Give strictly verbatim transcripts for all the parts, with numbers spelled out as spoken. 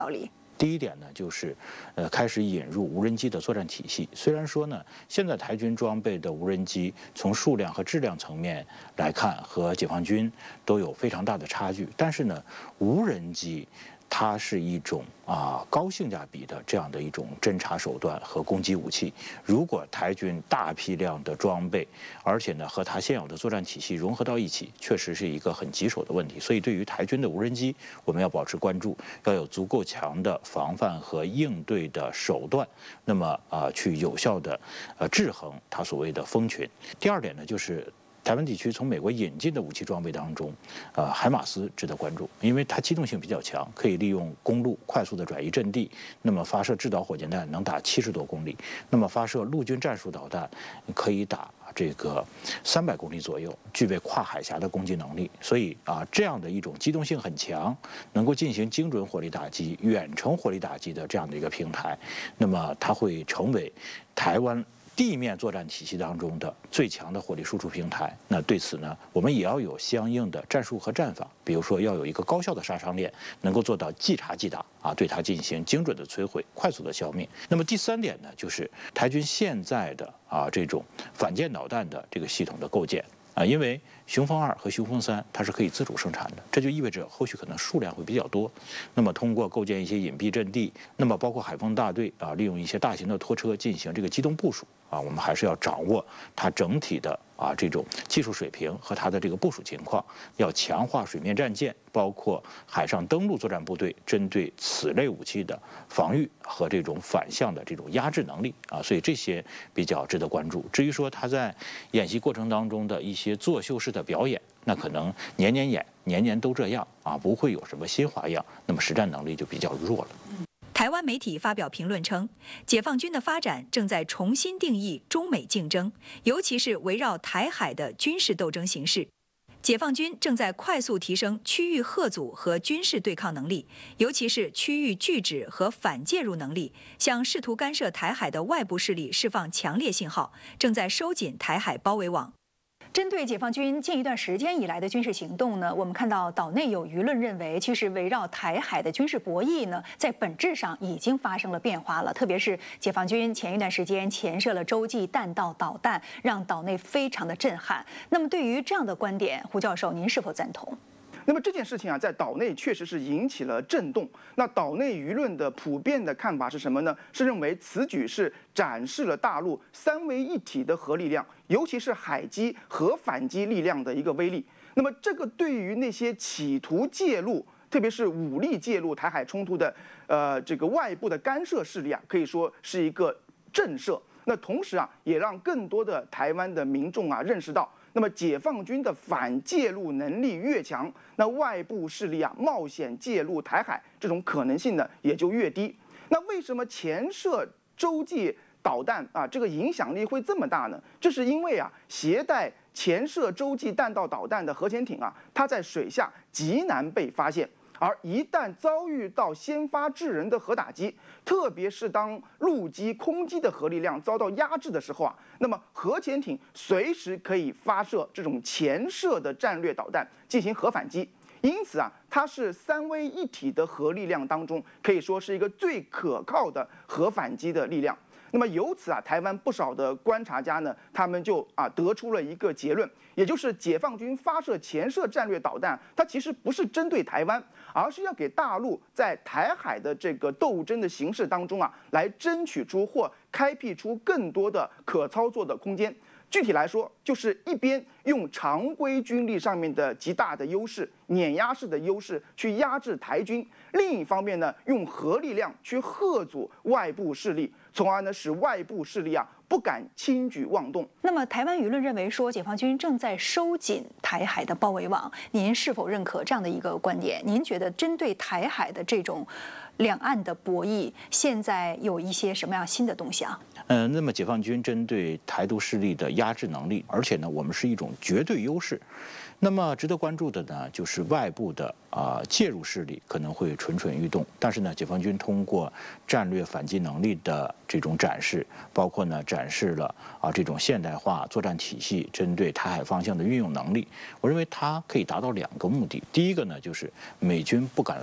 道理？ 第一点呢，就是，呃，开始引入无人机的作战体系。虽然说呢，现在台军装备的无人机从数量和质量层面来看，和解放军都有非常大的差距，但是呢，无人机它是一种啊高性价比的这样的一种侦察手段和攻击武器。如果台军大批量的装备，而且呢和它现有的作战体系融合到一起，确实是一个很棘手的问题。所以对于台军的无人机，我们要保持关注，要有足够强的防范和应对的手段，那么啊去有效的呃制衡它所谓的蜂群。第二点呢，就是台湾地区从美国引进的武器装备当中，呃，海马斯值得关注，因为它机动性比较强，可以利用公路快速的转移阵地，那么发射制导火箭弹能打七十多公里，那么发射陆军战术导弹可以打这个三百公里左右，具备跨海峡的攻击能力。所以啊，这样的一种机动性很强，能够进行精准火力打击、远程火力打击的这样的一个平台，那么它会成为台湾地面作战体系当中的最强的火力输出平台。那对此呢，我们也要有相应的战术和战法，比如说要有一个高效的杀伤链，能够做到即插即打啊，对它进行精准的摧毁、快速的消灭。那么第三点呢，就是台军现在的啊这种反舰导弹的这个系统的构建啊，因为雄风二和雄风三它是可以自主生产的，这就意味着后续可能数量会比较多。那么通过构建一些隐蔽阵地，那么包括海锋大队啊，利用一些大型的拖车进行这个机动部署啊，我们还是要掌握它整体的啊这种技术水平和它的这个部署情况，要强化水面战舰，包括海上登陆作战部队针对此类武器的防御和这种反向的这种压制能力啊，所以这些比较值得关注。至于说它在演习过程当中的一些作秀式的表演，那可能年年演，年年都这样啊，不会有什么新花样，那么实战能力就比较弱了。 台湾媒体发表评论称，解放军的发展正在重新定义中美竞争，尤其是围绕台海的军事斗争形势。解放军正在快速提升区域吓阻和军事对抗能力，尤其是区域拒止和反介入能力，向试图干涉台海的外部势力释放强烈信号，正在收紧台海包围网。 针对解放军近一段时间以来的军事行动呢，我们看到岛内有舆论认为，其实围绕台海的军事博弈呢，在本质上已经发生了变化了。特别是解放军前一段时间潜射了洲际弹道导弹，让岛内非常的震撼。那么对于这样的观点，胡教授您是否赞同？ 那么这件事情啊，在岛内确实是引起了震动。那岛内舆论的普遍的看法是什么呢？是认为此举是展示了大陆三位一体的核力量，尤其是海基和反击力量的一个威力。那么这个对于那些企图介入，特别是武力介入台海冲突的呃这个外部的干涉势力啊，可以说是一个震慑。那同时啊，也让更多的台湾的民众啊认识到，那么解放军的反介入能力越强，那外部势力啊冒险介入台海这种可能性呢也就越低。那为什么潜射洲际导弹啊这个影响力会这么大呢？这是因为啊携带潜射洲际弹道导弹的核潜艇啊，它在水下极难被发现。而一旦遭遇到先发制人的核打击，特别是当陆基、空基的核力量遭到压制的时候啊，那么核潜艇随时可以发射这种潜射的战略导弹进行核反击。因此啊，它是三位一体的核力量当中，可以说是一个最可靠的核反击的力量。那么由此啊，台湾不少的观察家呢，他们就啊得出了一个结论，也就是解放军发射潜射战略导弹，它其实不是针对台湾，而是要给大陆在台海的这个斗争的形势当中啊，来争取出或开辟出更多的可操作的空间。具体来说，就是一边用常规军力上面的极大的优势、碾压式的优势去压制台军，另一方面呢，用核力量去吓阻外部势力，从而呢使外部势力啊不敢轻举妄动。 那么台湾舆论认为说，解放军正在收紧台海的包围网，您是否认可这样的一个观点？您觉得针对台海的这种两岸的博弈，现在有一些什么样新的动向？ 嗯、呃，那么解放军针对台独势力的压制能力，而且呢，我们是一种绝对优势。那么值得关注的呢，就是外部的啊、呃、介入势力可能会蠢蠢欲动，但是呢，解放军通过战略反击能力的这种展示，包括呢展示了啊这种现代化作战体系针对台海方向的运用能力，我认为它可以达到两个目的。第一个呢，就是美军不敢来。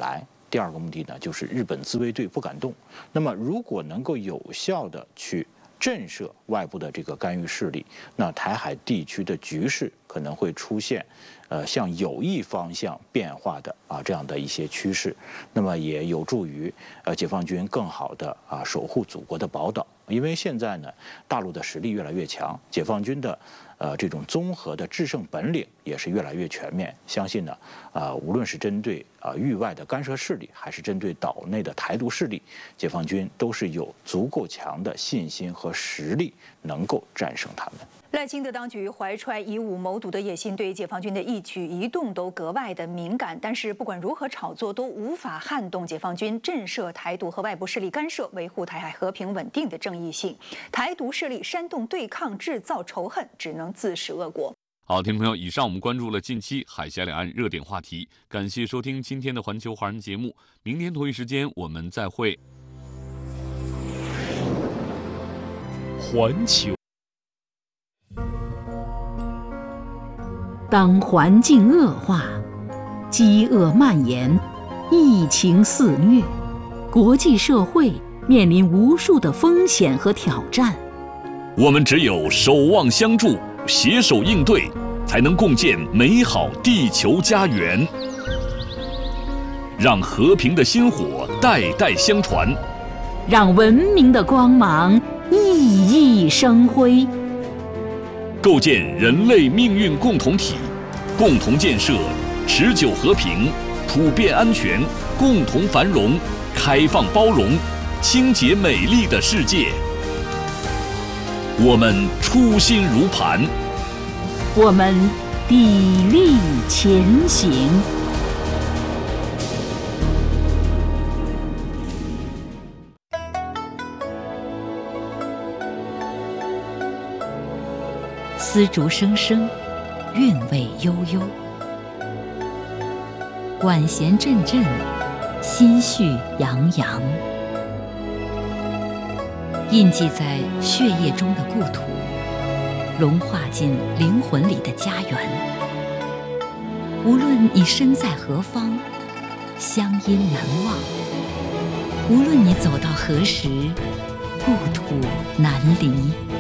第二个目的呢，就是日本自卫队不敢动。那么，如果能够有效的去震慑外部的这个干预势力，那台海地区的局势可能会出现，呃，向有益方向变化的啊这样的一些趋势。那么也有助于呃解放军更好的啊守护祖国的宝岛。因为现在呢，大陆的实力越来越强，解放军的呃这种综合的制胜本领也是越来越全面。相信呢，啊、呃、无论是针对啊、呃、域外的干涉势力，还是针对岛内的台独势力，解放军都是有足够强的信心和实力能够战胜他们。 赖清德当局怀揣以武谋独的野心，对解放军的一举一动都格外的敏感。但是不管如何炒作，都无法撼动解放军震慑台独和外部势力干涉、维护台海和平稳定的正义性。台独势力煽动对抗、制造仇恨，只能自食恶果。 好，听众朋友，以上我们关注了近期海峡两岸热点话题，感谢收听今天的环球华人节目，明天同一时间我们再会。 环球。 当环境恶化、饥饿蔓延、疫情肆虐，国际社会面临无数的风险和挑战。 我们只有守望相助，携手应对，才能共建美好地球家园。让和平的薪火代代相传， 让文明的光芒熠熠生辉。 构建人类命运共同体，共同建设持久和平、普遍安全、共同繁荣、开放包容、清洁美丽的世界。我们初心如磐， 我们砥砺前行。丝竹声声，韵味悠悠，管弦阵阵，心绪洋洋。印记在血液中的故土，融化进灵魂里的家园。无论你身在何方，乡音难忘；无论你走到何时，故土难离。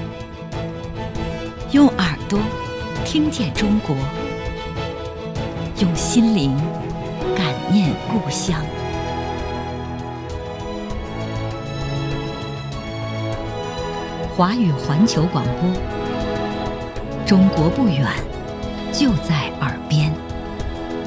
用耳朵听见中国，用心灵感念故乡。华语环球广播，中国不远，就在耳边。